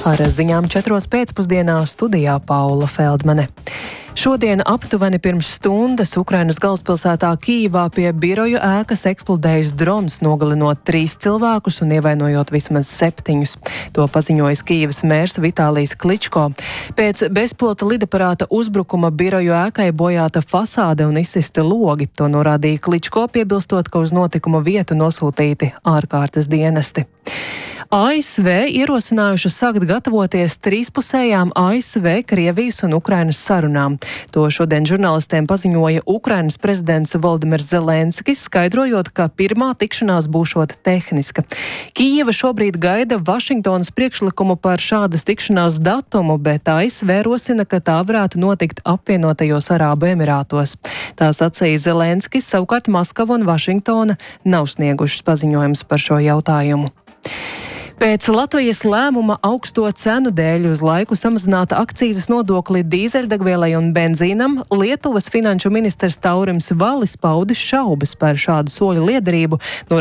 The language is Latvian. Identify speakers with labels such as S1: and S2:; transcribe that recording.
S1: Ar ziņām 4 pēcpusdienā studijā Paula Feldmane. Šodien aptuveni pirms stundas Ukrainas galvaspilsētā Kijivā pie biroju ēkas eksplodējis drons, nogalinot 3 cilvēkus un ievainojot vismaz 7. To paziņojis Kijivas mērs Vitālijs Kličko. Pēc bezpilota lidaparāta uzbrukuma biroju ēkai bojāta fasāde un izsisti logi. To norādīja Kličko, piebilstot, ka uz notikuma vietu nosūtīti ārkārtas dienesti. ASV ierosinājuši sākt gatavoties trīspusējām ASV, Krievijas un Ukrainas sarunām. To šodien žurnālistiem paziņoja Ukrainas prezidents Volodimirs Zelenskis, skaidrojot, ka pirmā tikšanās būšot tehniska. Kijeva šobrīd gaida Vašingtonas priekšlikumu par šādas tikšanās datumu, bet ASV rosina, ka tā varētu notikt apvienotajos Arābu Emirātos. Tā sacīja Zelenskis, savukārt Maskava un Vašingtona nav sniegušas paziņojumus par šo jautājumu. Pēc Latvijas lēmuma augsto cenu dēļ uz laiku samazināta akcīzes nodokli dīzeļdegvielai un benzīnam, Lietuvas finanšu ministrs Taurims Valis paudis šaubas par šādu soļu liederību,